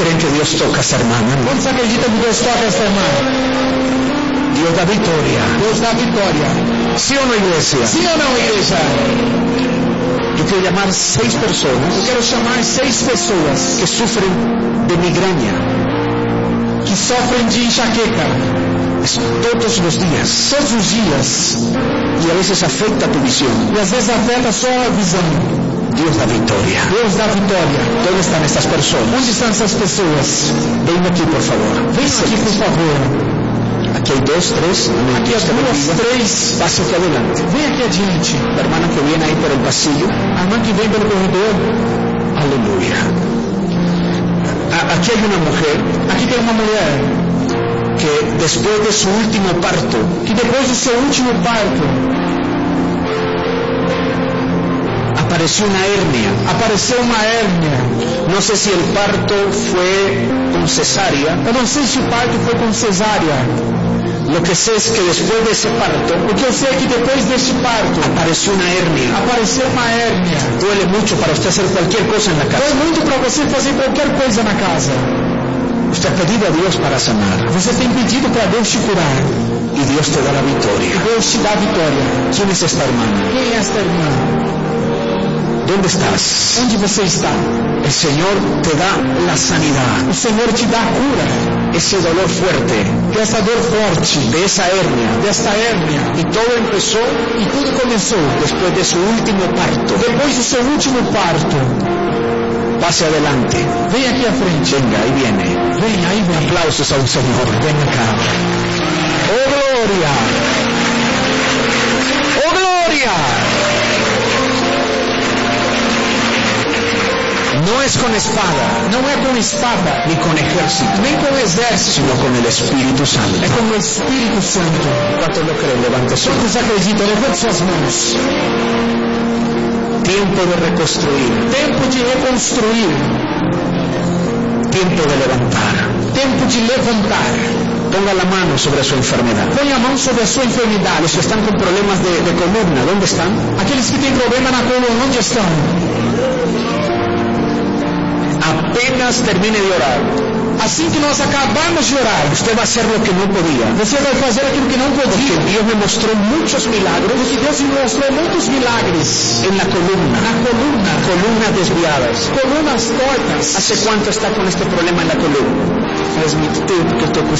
creen que Dios toca a esta hermana? Quantos acreditam que Deus toca esta irmã? Dios da victoria. Deus dá vitória. ¿Sí o no, iglesia? Sim ou não, igreja? Yo quiero llamar 6 personas Eu quero chamar 6 pessoas que sufren de migraña. que sofrem de enxaqueca Es todos los días. todos os dias. Y a veces afecta tu visión. E às vezes afeta a sua visão. Dios da victoria. Deus dá vitória. ¿Dónde están estas personas? Onde estão essas pessoas? Ven aquí, por favor. Venham aqui, por favor. Aquí hay 2, 3. Aqui as 2, 3. Pase aquí adelante. Vem aqui adiante. La hermana que viene ahí por el pasillo. A irmã que vem pelo corredor. Aleluya. Aquí hay una mujer Aqui tem uma mulher que después de su último parto, que depois do seu último parto apareció una hernia. apareceu uma hérnia. No sé si el parto fue con cesárea. Eu não sei se o parto foi com cesárea. Lo que sé es que después de ese parto O que eu sei é que depois deste parto apareció una hernia. apareceu uma hérnia. Duele mucho para usted hacer cualquier cosa en la casa. Dói muito para você fazer qualquer coisa na casa. Usted ha pedido a Dios para sanar Você tem pedido para Deus te curar. y Dios te da la victoria. Deus te dá a vitória. ¿Quién es esta hermana? Quem é esta irmã? ¿Dónde estás? Onde você está? El Señor te da la sanidad. O Senhor te dá a cura. Ese dolor fuerte Dessa dor forte, de esa hernia. desta hérnia. Y todo empezó E tudo começou después de su último parto. depois do seu último parto. Pase adelante. Vem aqui à frente. Venga, ahí viene. Vem, aí vem. Aplausos a un Señor. Ven acá. ¡Oh, gloria! ¡Oh, gloria! No es con espada, Não é com espada, ni con ejército, nem com exército. sino con el Espíritu Santo. É com o Espírito Santo. ¿Cuántos lo creen? Levante su mano. Quantos acreditam? Levante suas mãos. Tiempo de reconstruir, Tempo de reconstruir. tiempo de levantar. Tempo de levantar. Ponga la mano sobre su enfermedad. Põe a mão sobre a sua enfermidade. Los que están con problemas de columna, ¿dónde están? Aqueles que têm problema na coluna, onde estão? Apenas termine de orar, Assim que nós acabarmos de orar, usted va a hacer lo que no podía. você vai fazer aquilo que não Porque podia. Dios me mostró muchos milagros Porque Deus me mostrou muitos milagres en la columna, na coluna, columnas desviadas. colunas tortas. ¿Hace cuánto está con este problema en la columna? Faz muito tempo que eu estou com